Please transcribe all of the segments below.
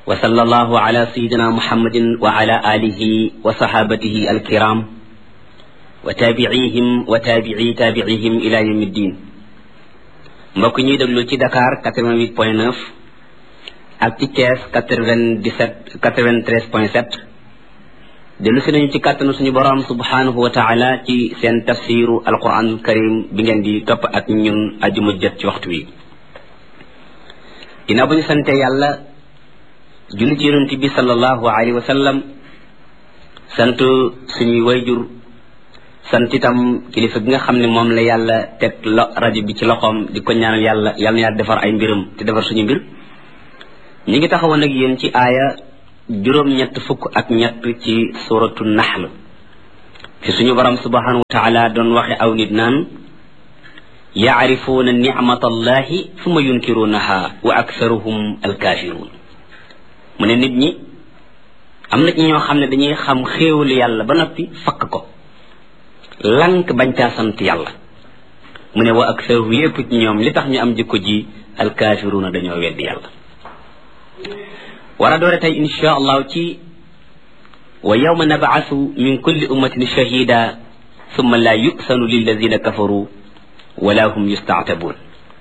wa sallallahu ala sayyidina muhammadin wa ala alihi wa sahabatihi alkiram wa tabi'ihim wa tabi'i tabi'ihim ila yawmiddin. mbokk ñuy déglu ci Dakar 88.9 ak ci Thiès 93.7 dellu si nañu ci kàttanu suñu borom subhanahu wa taala ci seen tafsiru alquran karim bi ngeen di topp ak ñun ajuma jot ci waxtu wi. ginnaaw bu ñu sante yàlla julli ci yonent bi sallallahu alayhi wa sallam, sant suñuy wayjur, sant itam kilifa gi nga xam ne moom la yàlla teg rajo bi ci loxoom, di ko ñaanal yàlla na yàlla defar ay mbiram te defar suñu mbir. ñi ngi taxawoon ak yéen ci aaya juróom-ñett fukk ak ñett ci suratu nahl fi suñu borom subhanahu wa taala doon waxe aw nit naan yaarifuuna nicmata allahi summa yunkirunaha wa aktharuhum alkafirun. mu ne nit ñi am na ci ñoo xam ne dañuy xam xéewalu yàlla ba noppi fakk ko lank bañ caa sant yàlla. mu ne wa aktharuhum lépp ci ñoom li tax ñu am jikko ji alkafiruna dañoo weddi yàlla. war a doore tey insha allahu ci wa yawma nab'athu min kulli ummatin shahida thumma la yu'sanu lilladhina kafaru wala hum yusta'tabun.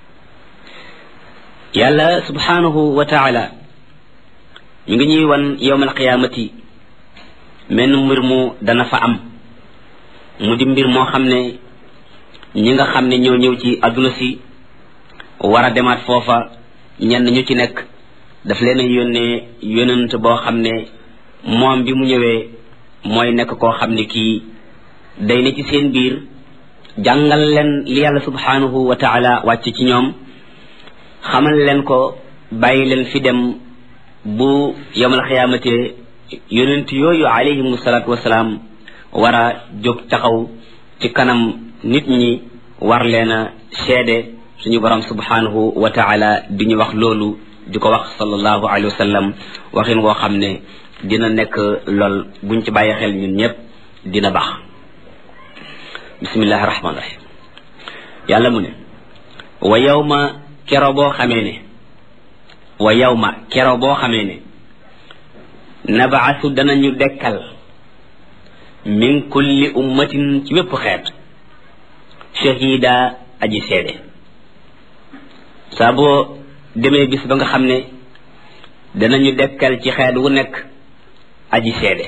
yàlla subhanahu wa ta'ala ñu ngi ñuy wan yawmal qiyamati menn mbir mu dana fa am, mu di mbir moo xam ne ñi nga xam ne ñoo ñëw ci adduna si war a demaat foofa ñenn ñu ci nekk daf leen a yónnee yonent boo xam ne moom bi mu ñëwee mooy nekk koo xam ne kii day ne ci seen biir jàngal leen li yàlla subhanahu wa taala wàcc ci ñoom, xamal leen ko, bàyyi leen fi dem bu yawmal xiyaamate yonent yooyu alayhimu salaatu wasalaam war a jóg taxaw ci kanam nit ñi war leen a seede. suñu borom subhanahu wa taala di ñu wax loolu, di ko wax sallallahu alayhi wa sallam waxin woo xam ne dina nekk lool buñ ci bàyyi xel ñun ñëpp dina baax. bismillahi rahmaani rahim. yàlla mu ne wa yawma kero boo xamee ne nabaasu danañu dekkal min kulli ummatin ci wépp xeet shahida aji seede. saa boo demee bis ba nga xam ne danañu dekkal ci xeet wu nekk aji seede.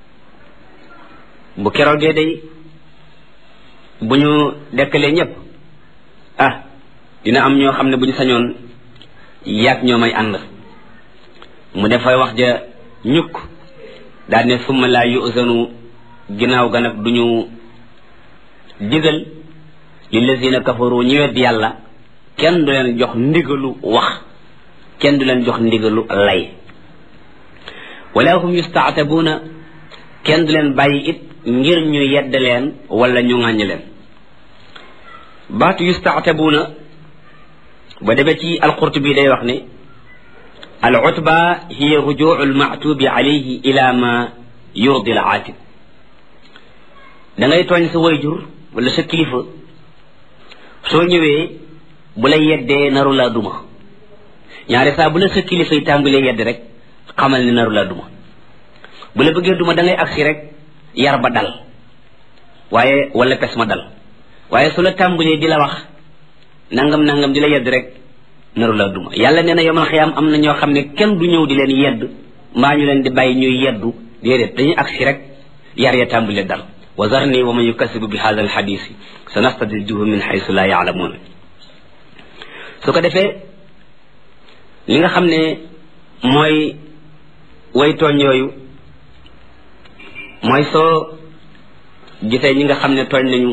bu keroogee day bu ñu dekkalee ñépp dina am ñoo xam ne bu ñu sañoon yàgg ñoo may ànd. mu defay wax ja ñukk daal ne summa laa yu'zanu ginnaaw ga nag duñu digal lillazina kafaru ñi wedd yàlla, kenn du leen jox ndigalu wax, kenn du leen jox ndigalu lay. wala hum yusta'tabuna kenn du leen bàyyi it ngir ñu yedd leen wala ñu ŋàññ leen. baatu yusta'tabuna ba demee ci al-Qurtubi day wax ne al utba hiya rujuu al ma'tubi alayhi ila ma yurdi al aatib. da ngay tooñ sa wayjur wala sa kilifa, soo ñëwee bu la yeddee naru laa duma. ñaari saa bu la sa kilifa yi tàmbalee yedd rek xamal ne naru laa duma. bu la bëggee duma da ngay agsi rek yar ba dal, waaye wala pes ma dal. waaye su la tàmbalee di la wax nangam di la yedd rek naru laa duma. yàlla nee na yawmal xiyaam am na ñoo xam ne kenn du ñëw di leen yedd mbaa ñu leen di bàyyi ñuy yeddu, déedéet dañuy agsi rek yar ya tàmbalee dal. wa zarni wa man yukasibu bi hadha al hadisi sanastadrijuhum min haythu la ya'lamun. su ko defee li nga xam ne mooy way tooñ yooyu mooy soo gisee ñi nga xam ne tooñ nañu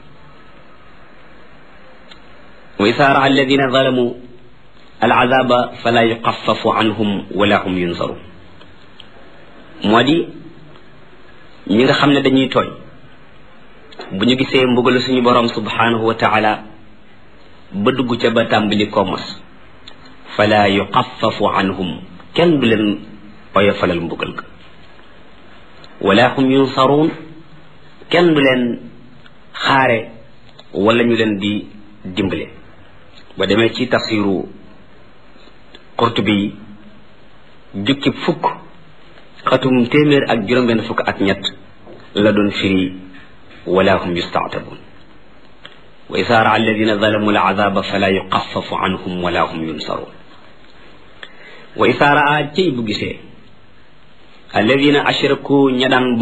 wa izaa ra'a alladina zalamu al azaba fala yuxaffafu anhum wala hum yunsaru. moo di ñi nga xam ne dañuy tooñ bu ñu gisee mbugalu suñu borom subhanahu wa taala ba dugg ca ba tàmbali ko mos fala yuxaffafu anhum kenn du leen oyofalal mbugal ga wala hum yunsaruun kenn du leen xaare wala ñu leen di dimbale. ba demee ci tafsiru Qurtubi jukki fukk xatum téeméer ak juróom-benn fukk ak ñett la doon firi wala hum yusta'tabun wa isaa ra'a alladina zalamu al'azaba fala yuxaffafu anhum wala hum yunsarun wa isaa ra'a cey bu gisee alladina ashraku ña daan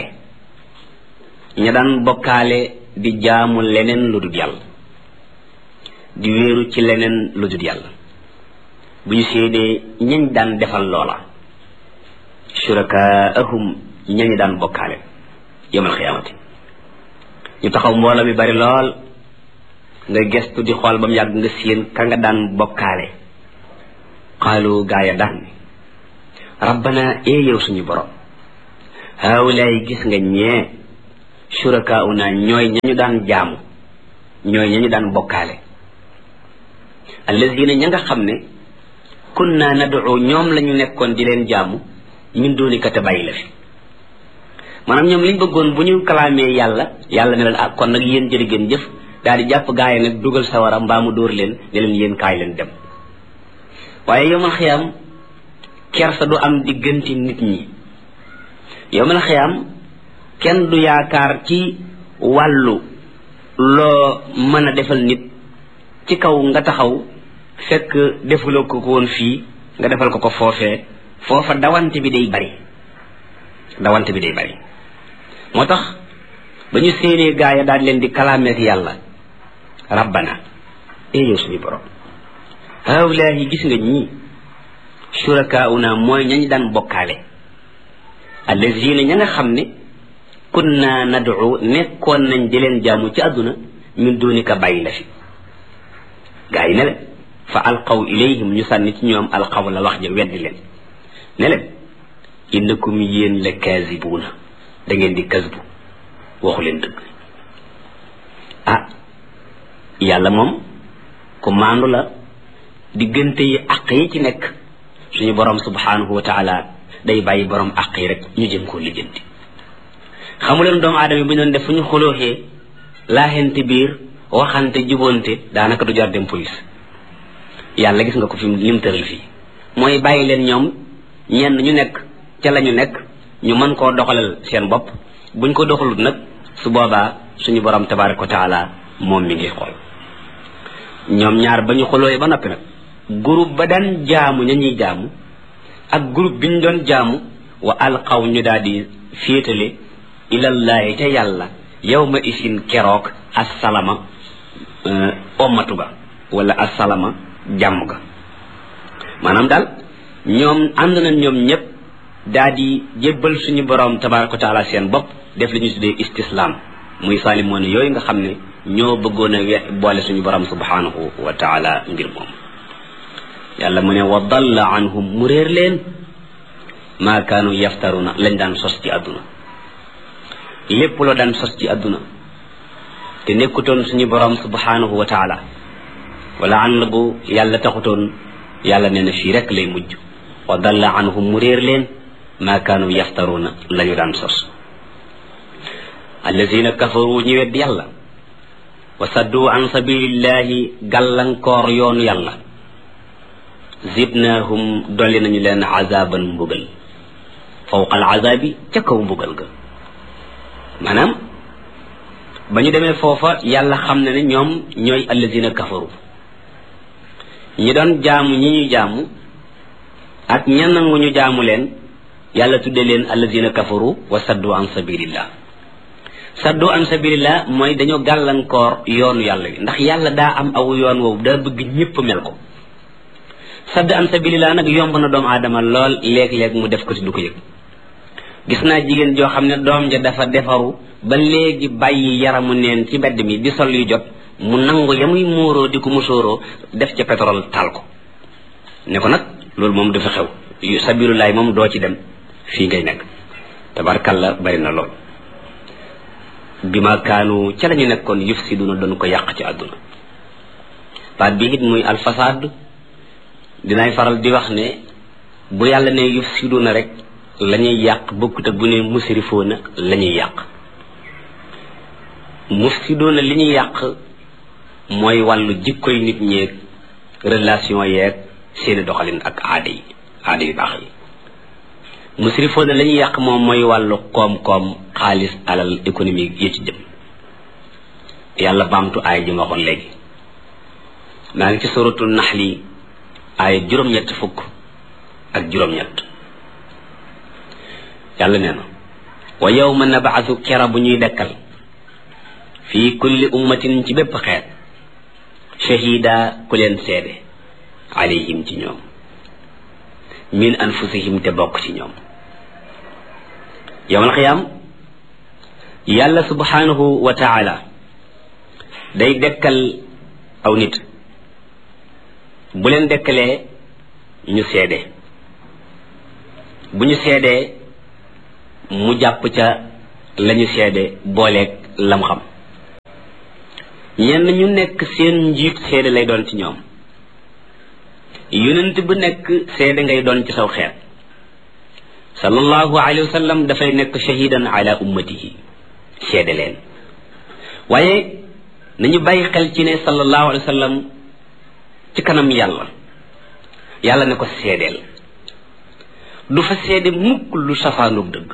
bokkaale di jaamu leneen lu dul yàlla di wéeru ci leneen lu dul yàlla bu ñu séenee ñañ daan defal loola shurakaahum ñañu daan bokkaale yawmal xiyaamati ñu taxaw mbooloo mi bari lool nga gestu di xool ba mu yàgg nga séen ka nga daan bokkaale qaalu gaaya daan ni rabbana yow suñu borom haawulaay gis nga ñee shurakauna ñooy ñañu daan jaamu ñooy ñañu daan bokkaale allazina ña nga xam ne kunna nad'u ñoom lañu nekkoon di leen jaamu min doonika te bàyyi la fi maanaam ñoom liñ bëggoon bu ñu kalaamee yàlla ne leen ak kon nag yéen jërë ngeen jëf daal di jàpp gaay nag dugal sawara mbaa mu dóor leen ne leen yéen kaay leen dem waaye yawmal xiyaam kersa du am diggante nit ñi yawmal xiyaam kenn du yaakaar ci wàllu loo mën a defal nit ci kaw nga taxaw fekk defuloo ko woon fii nga defal ko foofee foofa dawante bi day bari moo tax ba ñu séenee gaaya daal leen di kalaameek yàlla rabbana yow suñu borom haawlaahi gis nga ñii shurakauna mooy ñañ daan bokkaale allazina ña nga xam ne kunna nad'u nekkoon nañ di leen jaamu ci àdduna min dunika bàyyi la fi gaa yi ne leen fa alqaw ilayhim ñu sànni ci ñoom alqaw la wax ja weddi leen ne leen innakum yéen la kaasibuuna da ngeen di kasbu waxu leen dëgg yàlla moom ku maandu la diggante yi àq yi ci nekk suñu borom subhanahu wa taala day bàyyi borom àq yi rek ñu jëm koo lijjanti xamuleen doomu aadama bu ñu doon def fu ñu xulooxee laaxente biir waxante jubonte daanaka du jar dem police yàlla gis nga ko fi lim tëral fii mooy bàyyi leen ñoom ñenn ñu nekk ca la ñu nekk ñu mën koo doxalal seen bopp buñ ko doxalut nag su boobaa suñu borom tabaraka wa taala moom mi ngi xool ñoom ñaar ba ñu xulooyee ba noppi nag groupe ba daan jaamu ña ñuy jaamu ak groupe bi ñu doon jaamu wa alqaw ñu daal di féetale ilallahi ca yàlla yawma isin keroog assalama ommatu ga wala assalama jàmm ga maanaam daal ñoom ànd nañ ñoom ñëpp daal di jébbal suñu borom tabaraka wa taala seen bopp def li ñu tuddee istislaam muy saalimoon yooyu nga xam ne ñoo bëggoon a boole suñu borom subhanahu wa taala ngir moom yàlla mu ne wa dalla anhum mu réer leen maa kaanu yaftaruna lañ daan sos ci àdduna lépp loo daan sos ci àdduna te nekkutoon suñu borom subhanahu wa taala wala an la bu yàlla taxutoon yàlla nee na fii rek lay mujj wa dalla anhum mu réer leen maa kaanu yaftaruna la ñu daan sos allazina kafaru ñi wedd yàlla wa saddu an sabilillahi gàllankoor yoonu yàlla zidnahum dolli nañu leen azaban mbugal fawqa al azabi ca kaw mbugal ga maanaam ba ñu demee foofa yàlla xam ne ne ñoom ñooy allazina kafaru ñi doon jaamu ñi ñuy jaamu ak ña nangu ñu jaamu leen yàlla tudde leen allazina kafaru wa saddu an sabilillah saddu an sabilillah mooy dañoo gàllankoor yoonu yàlla wi ndax yàlla daa am aw yoon woowu daa bëgg ñëpp mel ko sadd an sabilillah nag yomb na doomu aadama lool léeg-léeg mu def ko ci du ko yëg gis naa jigéen joo xam ne doom ja dafa defaru ba léegi bàyyi yaramu neen ci mbedd mi di sol yu jot mu nangu ya muy muuroo di ko musóoroo def ca pétrole taal ko ne ko nag loolu moom dafa xew sabilullaay moom doo ci dem fii ngay nekk tabarkalla bari na lool bi ma kaanu ca la ñu nekkoon yufsiduna doon ko yàq ci àdduna baat bi it muy alfasaad dinaay faral di wax ne bu yàlla ne yufsiduna rek la ñuy yàq bokkut ak bu ne musrifoona la ñuy yàq mufsidoona li ñuy yàq mooy wàllu jikkoy nit ñeeg relation yeeg seeni doxalin ak aada yu baax yi musrifoona la ñuy yàq moom mooy wàllu koom-koom xaalis alal économique yi ci jëm yàlla baamtu aay ji ma waxoon léegi maa ngi ci suratul naxli aay juróom-ñett fukk ak juróom-ñett yàlla nee na wa yawma nab'athu kera bu ñuy dekkal fii kulli ummatin ci bépp xeet shahida ku leen seede alayhim ci ñoom min anfusihim te bokk ci ñoom yawmal qiyaam yàlla subhanahu wa taala day dekkal aw nit bu leen dekkalee ñu seede bu ñu seedee mu jàpp ca lañu seede booleeg lam xam ñenn ñu nekk seen njiit seede lay doon ci ñoom yonent bu nekk seede ngay doon ci saw xeet sallallahu alayhi wa sallam dafay nekk shahidan ala ummatihi seede leen waaye nañu bàyyi xel ci ne sallallahu alayhi wa sallam ci kanam yàlla ne ko seedeel du fa seede mukk lu safaanoog dëgg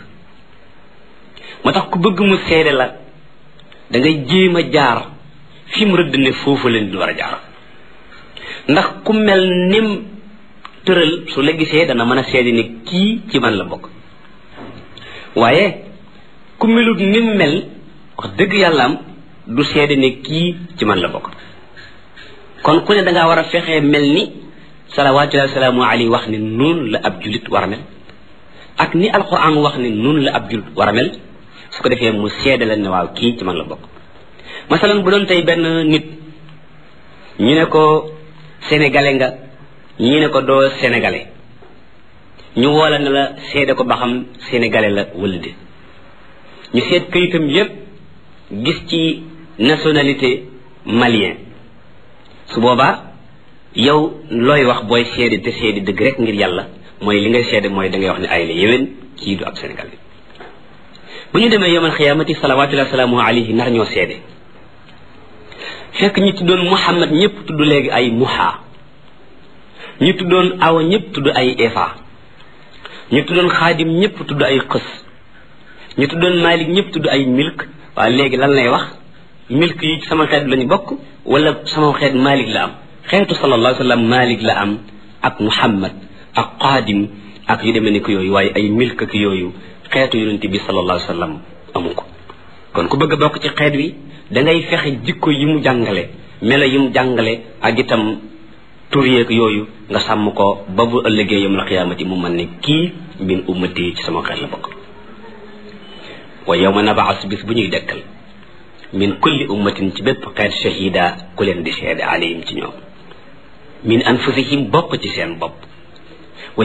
moo tax ku bëgg mu seede la da ngay jéem a jaar fi mu rëdd ne foofu leen di war a jaar ndax ku mel nim tëral su la gisee dana mën a seede ne kii ci man la bokk waaye ku melut nim mel wax dëgg yàlla am du seede ne kii ci man la bokk kon ku ne da ngaa war a fexee mel ni salawaatullahi salaamu alayhi wax ne noonu la ab julit war a mel ak ni alquran wax ne noonu la ab julit war a mel su ko defee mu seede la ne waaw kii ci man la bokk masalan bu doon tey benn nit ñu ne ko sénégalais nga ñi ne ko doo sénégalais ñu woola ne la seede ko ba xam sénégalais la wala de ñu seet kayitam yépp gis ci nationalité malien su boobaa yow looy wax booy seede te seede dëgg rek ngir yàlla mooy li ngay seede mooy da ngay wax ne ay la yéwén kii du ab sénégalais bu ñu demee yawmal xiyaamati salawaatullahi salaamu alayhi nar ñoo seede fekk ñi tuddoon Muhammad ñëpp tudd léegi ay Muha ñu tuddoon Awa ñëpp tudd ay Efa ñu tuddoon Xaadim ñëpp tudd ay Xës ñu tuddoon Malik ñëpp tudd ay Milk waaye léegi lan lay wax Milk yi sama xeet lañu bokk wala sama xeet Malik la am xeetu sallallahu alayhi wa sallam Malik la am ak Muhammad ak Xaadim ak yu demee ni ko yooyu waaye ay Milk ak yooyu xeetu yonent bi sallallahu alayhi wa sallam amu ko kon ku bëgg a bokk ci xeet wi da ngay fexe jikko yi mu jàngale melo yi mu jàngale ak itam tur yeeg yooyu nga sàmm ko ba bu ëllëgee yawmal qiyaamati mu mën ne kii min ummati ci sama xeet la bokk wa yawma nab'as bis bu ñuy dekkal min kulli ummatin ci bépp xeet shahida ku leen di seede alayhim ci ñoom min anfusihim bokk ci seen bopp wa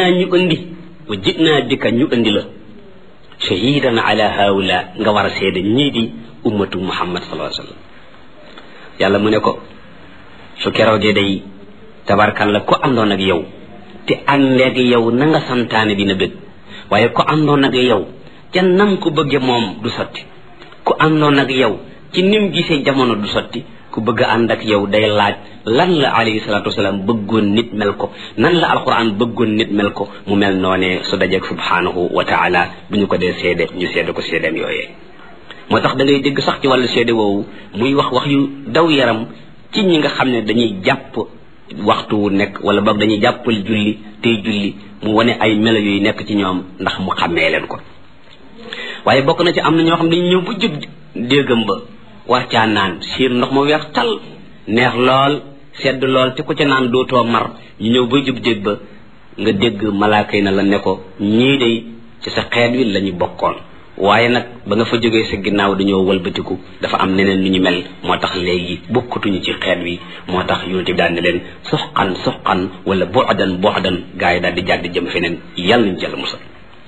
ji'naa dika ñu indi la shahidan ala haula nga war a seede ñii di ummatu muhammad sallallahu alayhi wa sallam yàlla mu ne ko su keroogee day tabarkan la ko àndoon ak yow te àndeeg yow na nga santaane dina bëgg waaye ko àndoon ak yow ca nam ko bëgge moom du sotti ku àndoon ak yow ci nim gisee jamono du sotti ku bëgg a ànd ak yow day laaj lan la alayhi salaatu wasalaam bëggoon nit mel ko nan la alquran bëggoon nit mel ko mu mel noonee su dajeeg subhanahu wa taala bu ñu ko dee seede ñu seede ko seedeem yooyee moo tax da ngay dégg sax ci wàllu seede woowu muy wax yu daw yaram ci ñi nga xam ne dañuy jàpp waxtu wu nekk wala boog dañuy jàppal julli tey julli mu wane ay melo yuy nekk ci ñoom ndax mu xàmmee leen ko waaye bokk na ci am na ñoo xam dañu ñëw bu jub déggam ba war caa naan siir ndox ma weex tal neex lool sedd lool te ku ca naan dootoo mar ñu ñëw ba jub dégg ba nga dégg malaaka yi na la ne ko ñii day ci sa xeet wi la ñu bokkoon waaye nag ba nga fa jógee sa ginnaaw dañoo wëlbatiku dafa am neneen nu ñu mel moo tax léegi bokkatuñu ci xeet wi moo tax yonent bi daal ne leen suxqan wala bu'dan gaa yi daal di jàdd jëm feneen yàlla nañu jàll musal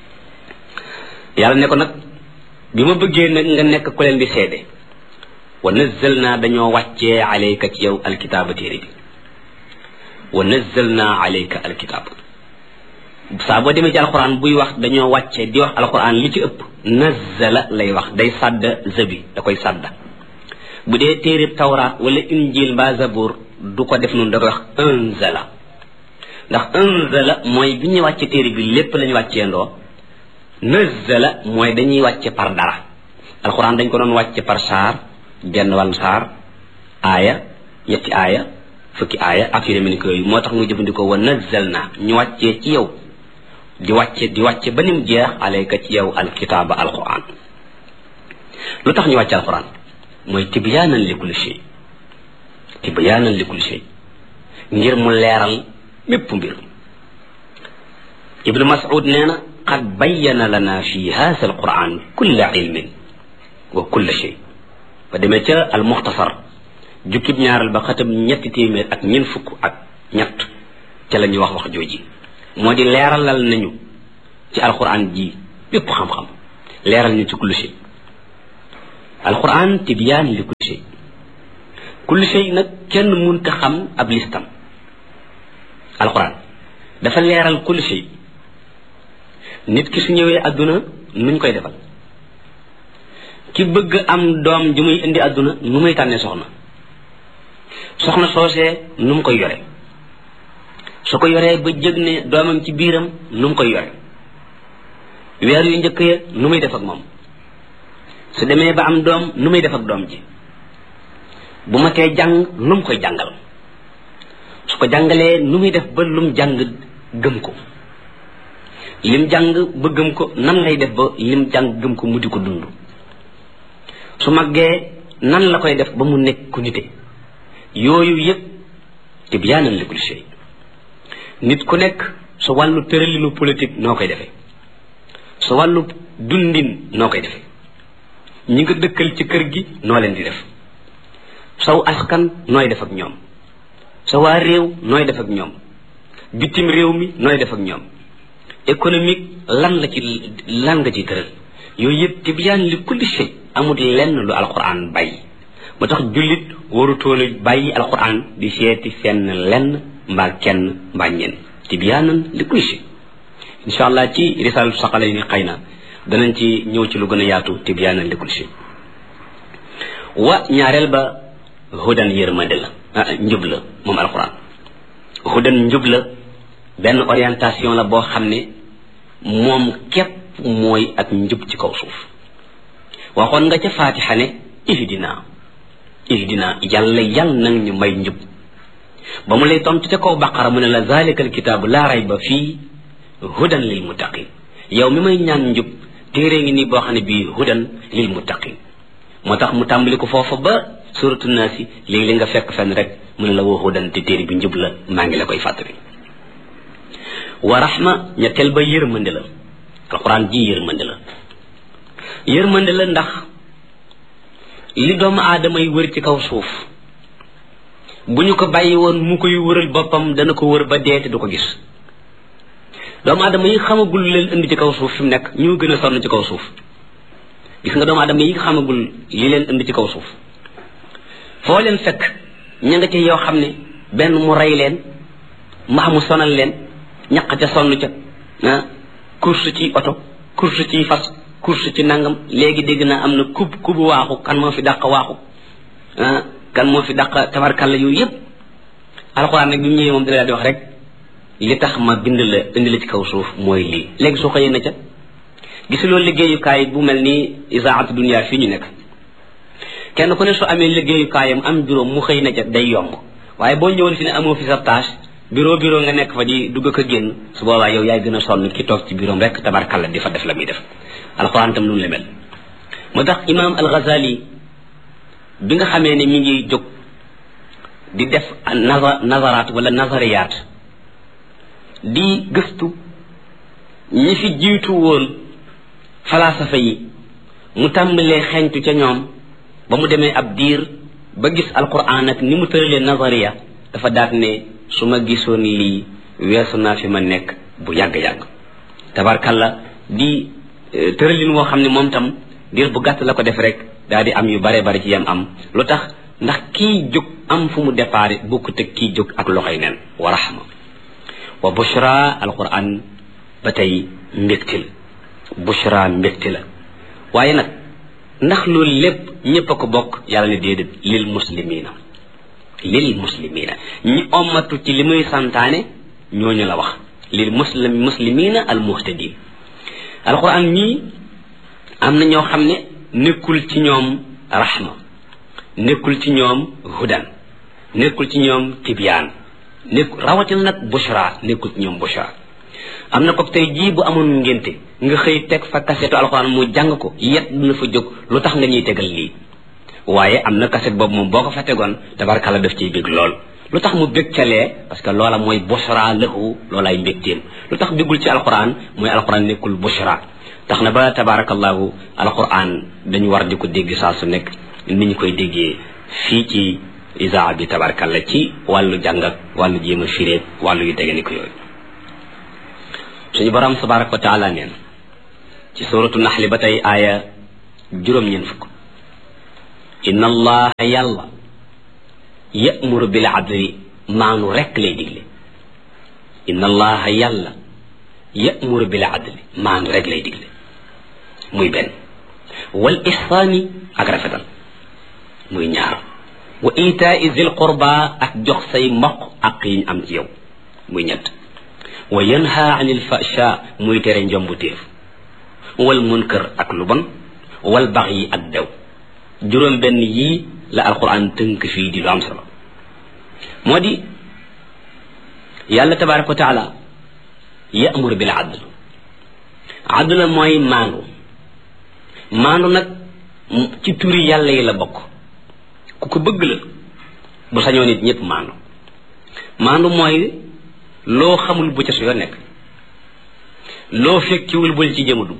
yàlla ne ko nag bi ma bëggee nag nga nekk ku leen di seede wa nazzalna dañoo wàccee alayka ci yow alkitaaba téere bi wa nazzalna alayka alkitaaba saa boo demee ci alquran buy wax dañoo wàccee di wax alquran li ci ëpp nazzala lay wax day sàdda zabi da koy sàdda bu dee téere tawraat wala injil mbaa zabur du ko def noonu da koy wax anzala ndax anzala mooy bi ñu wàcce téere bi lépp lañu wàccee ndoo nazzala mooy dañuy wàcce par dara alquran dañ ko doon wàcce par saar genn wàllu saar aaya ñetti aaya fukki aaya ak yu demee ni ko yooyu moo tax muy jëfandikoo wa nazzalna ñu wàccee ci yow di wàcce ba nim jeex alayka ci yow alkitaaba alquran lu tax ñu wàcce alquran mooy tibyaanan li kulli shay tibyaanan li kulli shay ngir mu leeral mépp mbir ibnu mas'ud nee na qad bayyana lana fi haadha alquran kulla ilmin wa kulla shay ba demee ca almuxtasar jukkib ñaaral ba xatam 300 ak ñeent fukk ak ñett ca la ñuy wax jooji moo di leeralal nañu ci alquran ji bépp xam-xam leeral ñu ci kulli shay alquran tibyaan li kulli shay kulli shay nag kenn mënta xam ab listam alquran dafa leeral kulli shay nit ki su ñëwee àdduna nuñ koy defal ki bëgg am doom ju muy indi àdduna nu muy tànnee soxna soosee nu mu koy yore su ko yoree ba jëg ne doomam ci biiram nu mu koy yore weer yu njëkk ya nu muy def ak moom su demee ba am doom nu muy def ak doom ji bu ma tee jàng nu mu koy jàngal su ko jàngalee nu muy def ba lum jàng gëm ko lim jàng ba gëm ko nan lay def ba lim jàng gëm ko mu di ko dund su màggee nan la koy def ba mu nekk ku nite yooyu yëpp tibyaanan li kulli shay nit ku nekk sa wàllu tëralinu politique noo koy defee sa wàllu dundin noo koy defee ñi nga dëkkal ci kër gi noo leen di def saw askan nooy def ak ñoom sa waa réew nooy def ak ñoom bitim réew mi nooy def ak ñoom économique lan nga ciy tëral yooyu yëpp tibyaan li kulli shay amul lenn lu alquran bàyyi moo tax jullit warutoon a bàyyi alquran di seeti fenn lenn mbaa kenn mbaa ñenn tibyaanan li kulli shay insha allah ci risaalatu saqala ni xëy na danañ ci ñëw ci lu gën a yaatu tibyaanan li kulli shay wa ñaareel ba hudan yërmande la njub la moom alquran hudan njub la benn orientation la boo xam ne moom képp mooy ak njub ci kaw suuf waxoon nga ca fatiha ne ihdina yàlla nag ñu may njub ba mu lay tontu ca kaw baqara mu ne la zalika alkitaabu laa rayba fii hudan lil muttaqin yow mi may ñaan njub téere ngi nii boo xam ne bii hudan lil muttaqin moo tax mu tàmbali ko foofa ba suratu naasi léegi li nga fekk fenn rek mu ne la woo hudan te téere bi njub la maa ngi la koy fàttali wa rahma ñetteel ba yërmande la alquran ji yërmande la ndax li doomu aadama yi wër ci kaw suuf bu ñu ko bàyyi woon mu koy wëral boppam dana ko wër ba deete du ko gis doomu aadama yi xamagul leen indi ci kaw suuf fi mu nekk ñoo gën a sonn ci kaw suuf gis nga doomu aadama yi xamagul li leen indi ci kaw suuf foo leen fekk ña nga ci yoo xam ne benn mu rey leen mbaa mu sonal leen ñaq ca sonn ca course ci oto course ci fas course ci nangam léegi dégg naa am na kubu waaxu kan moo fi dàq waaxu kan moo fi dàq tabarkalla yooyu yëpp alxuraan nag bi mu ñëwee moom dina di wax rek li tax ma bind la indi la ci kaw suuf mooy lii léegi soo xëyee na ca gisuloo liggéeyukaay bu mel ni isaatu dunia fii ñu nekk kenn ku ne su amee liggéeyukaayam am juróom mu xëy na ca day yomb waaye boo ñëwoon fi ne amoo fi sa tâche bureau nga nekk fa di dugg ko génn su boobaa yow yaay gën a sonn ki toog ci bureau rek tabarkalla di fa def la muy def alxuraan tam noonu la mel moo tax imaam al-Ghazali bi nga xamee ne mi ngi jóg di def nazaraat wala nazariyaat di gëstu ñi fi jiitu woon falaasafa yi mu tàmbalee xeeñtu ca ñoom ba mu demee ab diir ba gis alquran ak ni mu tëralee nazariya dafa daat ne su ma gisoon lii weesu naa fi ma nekk bu yàgg-yàgg tabarkalla di tëralin woo xam ne moom tam diir bu gàtt la ko def rek daal di am yu bare bare ci yam am lu tax ndax kii jóg am fu mu déparé bokkut ak kii jóg ak loxoy neen wa rahma wa bushra alquran ba tey mbégte la bushra mbégte la waaye nag ndax loolu lépp ñépp a ko bokk yàlla ne déedéet lil muslimina ñi ommatu ci li muy santaane ñooñu la wax lil muslimina al muhtadin alquran ñii am na ñoo xam ne nekkul ci ñoom rahma, nekkul ci ñoom hudan, nekkul ci ñoom tibyaan, rawatina nag bushra nekkul ci ñoom bushra. am na ko tey jii bu amoon ngénte nga xëy teg fa kasetu alquran mu jàng ko yet dina fa jóg lu tax nga ñuy tegal lii. waaye am na kaset boobu moom boo ko fa tegoon tabarkalla daf ciy bég lool. lu tax mu bég calee parce que loola mooy bushra lahu, loolaay mbégteem. lu tax bégul ci alquran mooy alquran nekkul bushra. tax na ba tabarakallahu alquran dañu war di ko dégg saa su nekk ni ñu koy déggee fii ci isaa bi tabarakalla ci wàllu jàng ak wàllu jéem a firé wàllu yu dégg ni ko yooyu. suñu borom tabaraka wa taala neen ci suratu naxli ba tey aaya juróom-ñeent fukk inna allaha yàlla ya'muru bil adli maanu rekk lay digle. inna allaha yàlla ya'muru bil adli maanu rekk lay digle muy benn. wal ihsaani ak rafetal muy ñaar. wa itaa'i zil qurba ak jox say mbokk ak yi ñu am ci yow muy ñett. wa yanha anil fahsha muy tere njombuteef. wal munkar ak lu bon. wal baxyi ak dew. juróom benn yii la alquran tënk fii di lu am solo. moo di yàlla tabaraka wa taala ya'muru bil adl. adl mooy maandu. maandu nag ci turi yàlla yi la bokk. ku ko bëgg la bu sañoo nit ñëpp maandu. maandu mooy loo xamul bu ca su yoo nekk. loo fekkiwul bul ci jëm a dugg.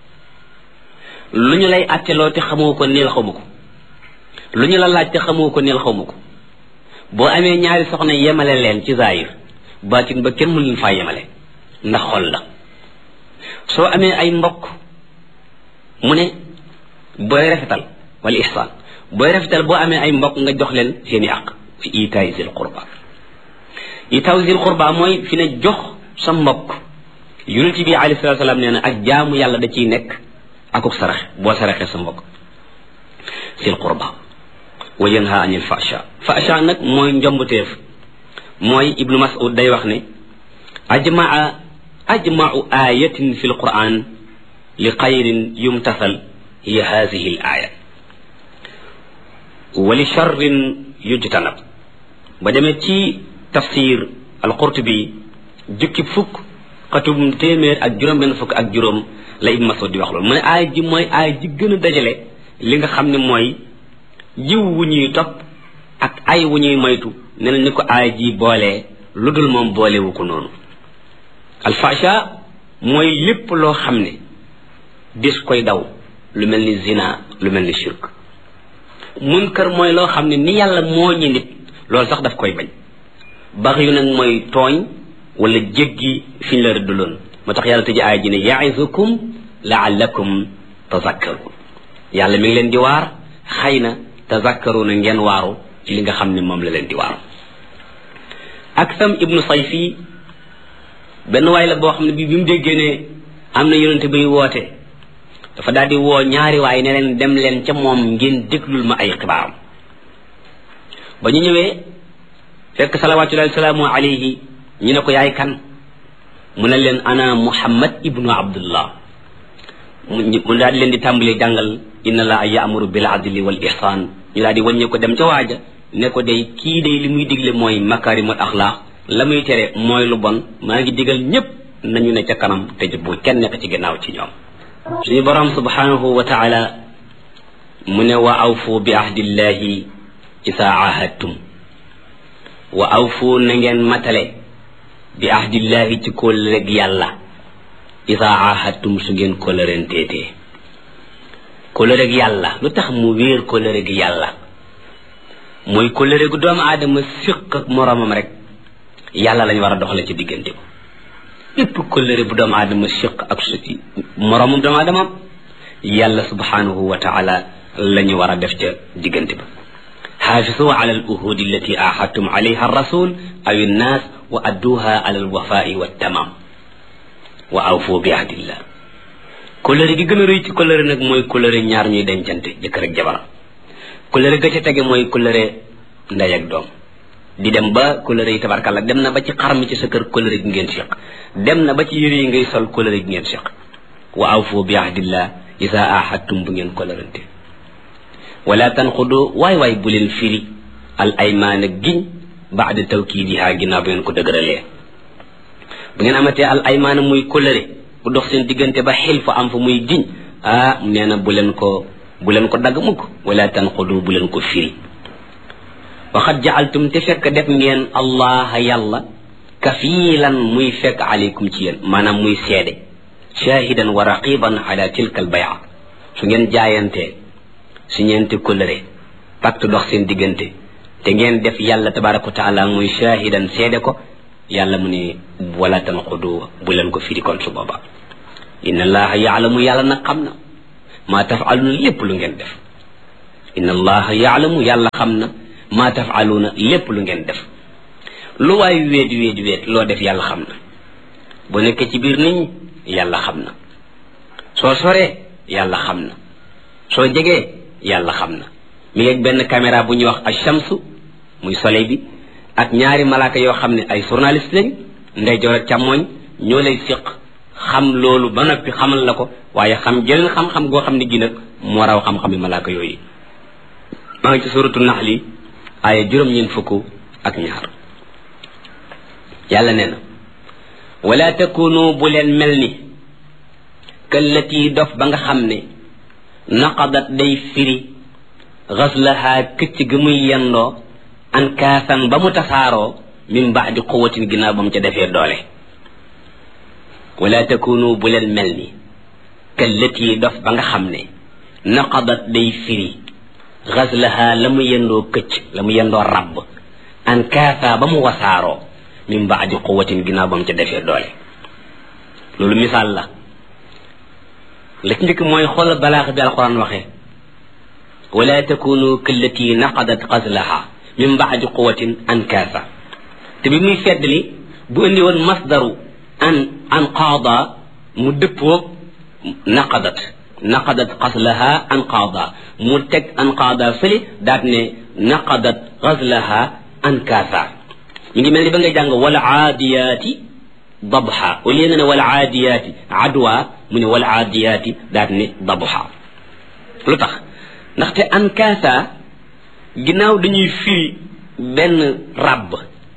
lu ñu lay àtteloo te xamoo ko neel xamu ko. lu ñu la laaj te xamoo ko neel xamu ko. boo amee ñaari soxna yemale leen ci zaahir baatin ba kenn mënu leen faa yemale ndax xol la. soo amee ay mbokk mu ne booy rafetal wala ihsaan booy rafetal boo amee ay mbokk nga jox leen seeni àq. fi itaay zil qurba. itaay zil qurba mooy fi ne jox sa mbokk. yonent bi alayhi salaatu salaam nee na ak jaamu yàlla da ciy nekk akuk sarax boo saraxee sa mbokk. zil qurba. wa yanha anil fahsha. fahsha nag mooy njombuteef. mooy ibnu mas'ud day wax ne ajma'u ayatin fi alquran li xayrin yumtasal hiya hadhihi al aya wa li sharrin yujtanab. ba demee ci tafsir al-Qurtubi jukki fukk xatum téeméer ak juróom benn fukk ak juróom la ibnu mas'ud di wax loolu mu ne aaya ji mooy aaya ji gën a dajale li nga xam ne mooy jiw wu ñuy topp ak ay wu ñuy moytu. nee na ni ko aaya ji boolee lu dul moom boolewu ko noonu. alfasha mooy lépp loo xam ne dis koy daw lu mel ni zina lu mel ni shirk. munkar mooy loo xam ne ni yàlla moo ñi nit loolu sax daf koy bañ. bax yu nag mooy tooñ wala jéggi fi ñu la rëddaloon. moo tax yàlla tëji aaya ji ne ya'izukum la'allakum tazakkarun. yàlla mi ngi leen di waar xëy na tazakkaruna ngeen waaru ci li nga xam ne moom la leen di waaru. Aksam ibnu Sayfi benn waay la boo xam ne bi mu déggee ne am na yonente buy woote dafa daal di woo ñaari waay ne leen dem leen ca moom ngeen déglul ma ay xibaaram. ba ñu ñëwee fekk salawaatullahi salaamu alayhi ñu ne ko yaay kan mu ne leen ana Muhammad ibnu Abdullah. mu daal di leen di tàmbalee jàngal inna allaha ya'muru bil adli wal ihsan. ñu daal di wàññee ko dem ca waaja ne ko day kii day li muy digle mooy makarimul axlaaq la muy tere mooy lu bon maa ngi digal ñépp nañu ne ca kanam te bu kenn nekk ci gannaaw ci ñoom. suñu borom subhanahu wa taala mu ne wa awfu bi ahdillahi isa ahadtum. wa awfu na ngeen matale bi ahdillahi ci kóllëreg yàlla isa ahadtum su ngeen kóllërenteetee. kóllëre gi yàlla lu tax mu wéer kóllëre gi yàlla mooy kóllëre gu doomu aadama siq ak moroomam rek yàlla lañu war a doxale ci diggante ko. bépp kóllëre bu doomu aadama siq ak moroomam doomu aadama yàlla subhanahu wa taala lañu war a def ca diggante ba. xaafisu ala al uhudi allati ahadtum alayha ar-rasul aw an-nas wa adduha ala al-wafa'i wat-tamam wa awfu bi ahdillah. kóllëre gi gën a rëy ci kóllëre nag mooy kóllëre ñaar ñuy dencante jëkkër ak jabar. kóllëre ga ca tege mooy kóllëre ndey ak doom. di dem ba kóllëre yi tabarkalla dem na ba ci xar mi ci sa kër kóllëre gi ngeen seq. dem na ba ci yére yi ngay sol kóllëre gi ngeen seq. wa awfu bi ahdillah isa ahadtum bu ngeen ko larante wala tanqudu waay bu leen firi al aymaana giñ baada tawkiidiha ginnaaw bu ngeen ko dëgëralee bu ngeen amatee al aymaana muy kóllëre bu dox seen diggante ba xil fa am fa muy giñ nee na bu leen ko dagg mukk wala tanqudu bu leen ko firi waxat jaaltum te fekk def ngeen allah yàlla kafiilan muy fekk aleykum ci yéen maanaam muy seede shahidan wa raqiban ala tilka al bay'a su ngeen jaayantee su ñeenti kóllëre pacte dox seen diggante te ngeen def yàlla tabaraka wa taala muy shahidan seede ko yàlla mu ne wala tanqudu bu leen ko firi kon su booba inna allaha yaalamu yàlla nag xam na maa tafaluna lépp lu ngeen def inna allaha yaalamu yàlla xam na maa tafaluna lépp lu ngeen def lu waay weet loo def yàlla xam na bu nekkee ci biir nit ñi yàlla xam na soo soree yàlla xam na soo jegee yàlla xam na mi ngi benn caméra bu ñuy wax ash-shamsu muy soleil bi ak ñaari malaaka yoo xam ne ay journaliste lañ ndeyjoor ak càmmooñ ñoo lay siq xam loolu ba noppi xamal la ko waaye xam jëleen xam-xam goo xam ne gi nag moo raw xam-xami malaaka yooyu maa ngi ci suratu naxli aaya juróom-ñeent yàlla nee na wala takunu bu leen mel ni kallati dof ba nga xam ne naqadat day firi xaslaha këcc gi muy yendoo an kaasan ba mu tasaaroo min baadi quwatin ginnaaw ba mu ca defee doole wala takunu bu leen mel ni kallati dof ba nga xam ne naqadat day firi xaslaha la mu yendoo këcc la mu yendoo rabb an kaasa ba mu wasaaroo min baadi quwatin ginnaaw ba mu ca defee doole loolu misaal la ci njëkk mooy xoolal balaax bi alquran waxee wala takunu kallati naqadat xaslaha min baadi quwatin ankaasa te bi muy feddli bu indi woon masdaru an qaada mu dëppoo naqadat xaslaha an qaada mu teg an qaada fële daat ne naqadat xaslaha ankaasa mi ngi mel ni ba ngay jàng wal aadiyaati dabha au lieu nga ne wal aadiyaati adwa mu ne wal aadiyaati daat ne dabha lu tax ndaxte ankaasa ginnaaw dañuy firi benn ràbb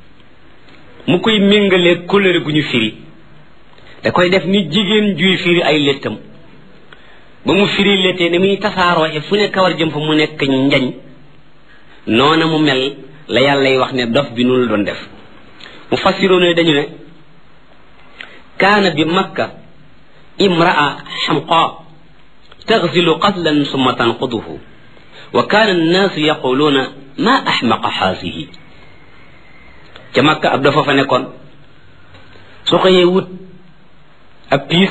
mu koy méngalee couleur gu ñu firi da koy def ni jigéen juy firi ay léttam ba mu firi léttee ni muy tasaaroo fu ne kawar jëm fa mu nekk njañ noona mu mel la yàllay wax ne dof bi nu la doon def mu fassiroon dañu ne kaana bi makka imraa xamqa taxzilu qatlan summa tanquduhu wa kaana annaasu yaquluuna maa axmaqa xaasihi ca makka ab dafa fa nekkoon su xëyee wut ab piis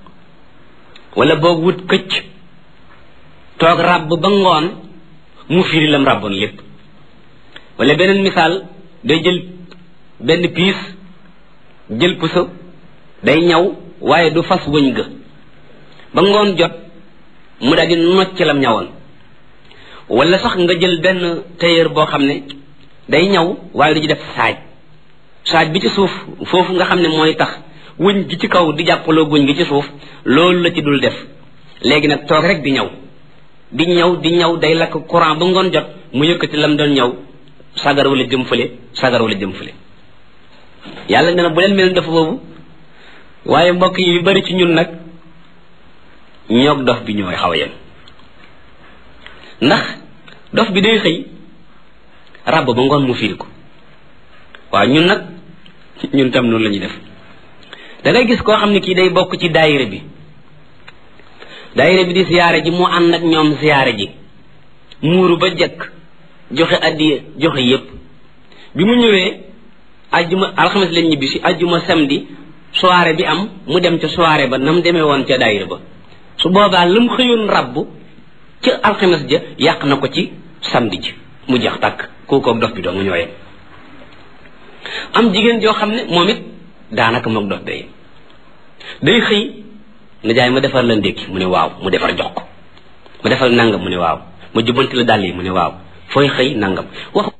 wala boog wut këcc toog ràbb ba ngoon mu firi lam ràbboon lépp wala beneen misaal day jël benn piis jël puso day ñaw waaye du fas wëñ ga ba ngoon jot mu daal di nocc lam ñawoon wala sax nga jël benn tailleur boo xam ne day ñaw waaye du ci def saaj bi ci suuf foofu nga xam ne mooy tax wëñ gi ci kaw di jàppaloo wëñ gi ci suuf loolu la ci dul def léegi nag toog rek di ñaw day lakk courant ba ngoon jot mu yëkkati lam doon ñaw sagar wala jëm fële yàlla nee na bu leen mel dafa boobu waaye mbokk yi bari ci ñun nag ñoog dof bi ñooy xaw a yem ndax dof bi day xëy ràbb ba ngoon mu fiir ko waaw ñun tam noonu la ñuy def da ngay gis koo xam ne kii day bokk ci daayira bi di siyaare ji mu ànd ak ñoom siyaare ji muuru ba jekk joxe addiya joxe yépp bi mu ñëwee ajjuma alxames leen ñibbi si ajjuma samedi soirée bi am mu dem ca soirée ba nam demee woon ca daayira ba su boobaa la mu xëyoon rabb ca alxames ja yàq na ko ci samedi ji mu jeex tàkk kookoog dof bi doo nga ñooyee am jigéen joo xam ne moom it daanaka moog dof day xëy na jaay ma defar la ndékki mu ne waaw mu defar jox ko ma defal nangam mu ne waaw ma jubbanti la dàll yi mu ne waaw fooy xëy nangam wax